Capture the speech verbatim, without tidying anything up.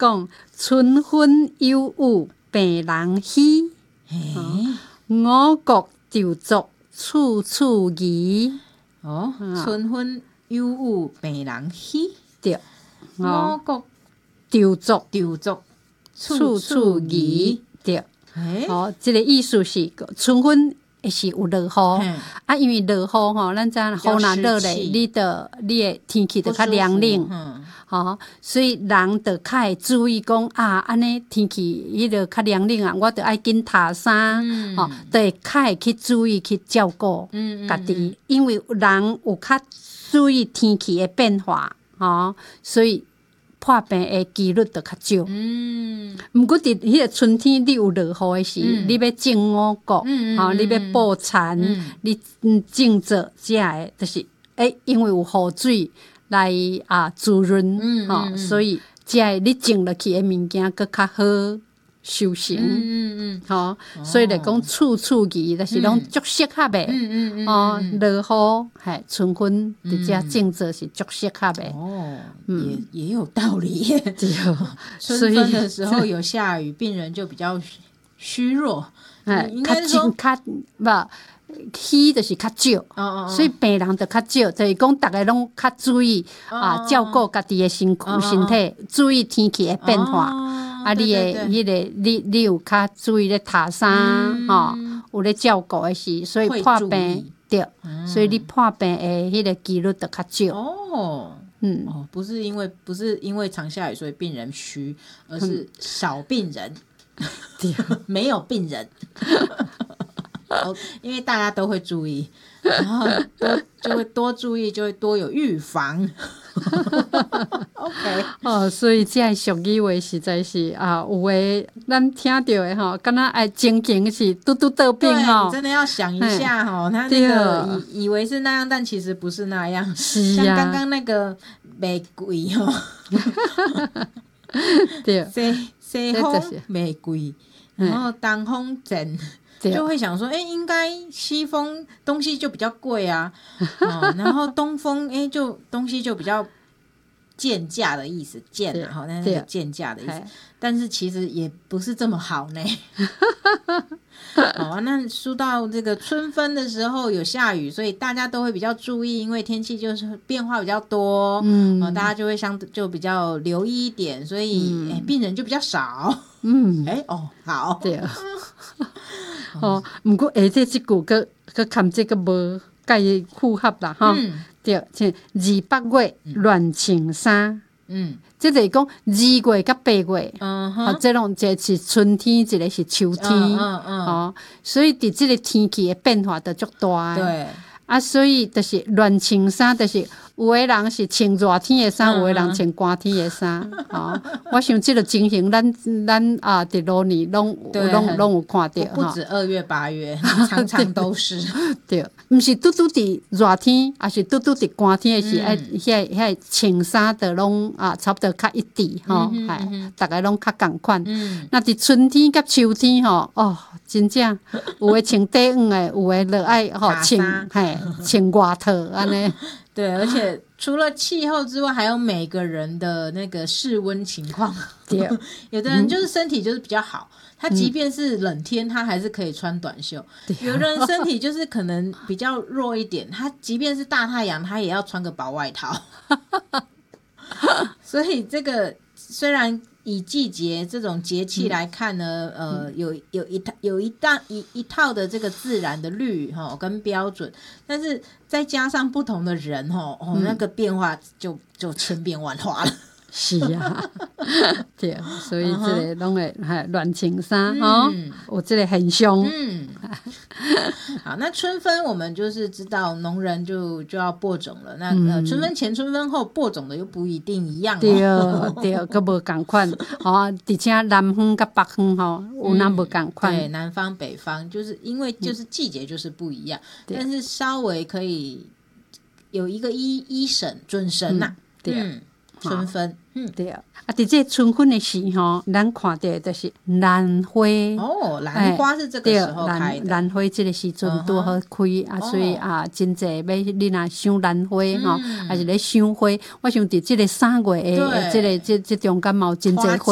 讲春分有雨病人喜，五谷稻作处处宜。 哦，春分有雨病人喜， 对， 五谷稻作稻作处处宜。对，哦，这个意思是春分是有落雨，啊，因为落雨吼，咱知影雨若落咧，你的你的天气就较凉冷，吼，所以人就较会注意讲啊，安尼天气迄个较凉冷啊，我着爱紧脱衫，吼，就会较会去注意去照顾家己，因为人有较注意天气的变化，吼，所以破病的几率就较少。嗯，毋过伫迄个春天你有落雨的时，嗯、你要种五谷，吼、嗯嗯，你要布田，嗯、你种做遮的，就是诶、欸，因为有雨水来啊滋润，吼、嗯嗯嗯，所以遮你种落去的物件佫较好收成。嗯嗯嗯，吼、哦，所以来讲处处宜，就是拢足适合的。嗯嗯嗯，哦，落雨，嘿，春分伫遮种做是足适合的。 哦，也也有道理耶。 对， 春分的时候有下雨，病人就比较虚弱。 哎，应该说较不。虚就是较少，哦哦哦，所以病人就较少，就是讲大家拢较注意、哦、啊，照顾家己的身躯、哦哦、身体，注意天气的变化。哦、啊，你的迄个你你有较注意咧擦衫，吼、嗯，有咧照顾的时，所以破病对，嗯、所以你破病的迄个几率就较少。 哦，嗯，哦，不是因为不是因为常下雨所以病人虚，而是少病人，对，没有病人。哦，因为大家都会注意，然后多就会多注意，就会多有预防。OK， 哦，所以这俗语话实在是啊，有诶，咱听到的吼，敢若爱情形是拄拄倒病吼， 真的要想一下吼，他那个以以为是那样，但其实不是那样。 是啊， 像刚刚那个玫瑰吼， 对， 西西风玫瑰，然后东风正。就会想说，哎、欸，应该西风东西就比较贵啊，哦、然后东风，哎、欸，就东西就比较贱价的意思，贱啊，哈，那是贱价的意思，但是其实也不是这么好呢。好啊，那说到这个春分的时候有下雨，所以大家都会比较注意，因为天气就是变化比较多，嗯，哦、大家就会相就比较留意一点，所以、嗯欸、病人就比较少。嗯，哎、欸、哦，好， 对。哦，毋过下这即句佮佮含这个无介符合啦，哈、嗯，对，像二八月乱穿衫，嗯，即就是讲二月甲八月，嗯哼，即种一個是春天，一個是秋天，嗯嗯嗯，哦，所以伫即個天氣的變化就足大，對，啊，所以就是亂穿衫，就是有的人是穿熱天的衫，嗯、有的人穿寒天的衫，哦，我想即個情形，咱咱啊，伫路年拢拢拢有看到， 不止二月八月，常常都是， 對，毋是拄拄伫熱天，也是拄拄伫寒天的時，哎、嗯，遐遐穿衫的攏啊，差不多較一致，吼、嗯，係、嗯，大家攏較共款。嗯，那伫春天甲秋天吼，哦，真正有誒穿短褲誒，有誒落愛吼穿，係穿外套安尼。 对，而且除了气候之外，还有每个人的那个室温情况。对，有的人就是身体就是比较好，他即便是冷天，他还是可以穿短袖；有的人身体就是可能比较弱一点，他即便是大太阳，他也要穿个薄外套。所以这个虽然以季节这种节气来看呢，嗯、呃，有有一套有一大一一套的这个自然的律哈跟标准，但是再加上不同的人哈哦，那个变化就就千变万化了。 是啊，对，所以这个拢会还乱穿衫吼，有这个现象。嗯， 好，那春分我们就是知道农人就就要播种了。那、嗯、呃，春分前、春分后播种的又不一定一样、 哦。对对，佫无共款。吼，而且南方甲北方吼有那无共款。 对，南方北方就是因为就是季节就是不一样，嗯、但是稍微可以有一个一一审准绳呐、啊嗯。对。嗯春分， 嗯，对啊，啊，伫这春分的时候，咱看到就是兰花哦，兰花是这个时候开的， 兰花这个时阵拄好开、uh-huh. 啊，所以啊，真济要你若赏兰花吼，还是咧赏花，我想伫这个三月的这个这这中间嘛有真济花。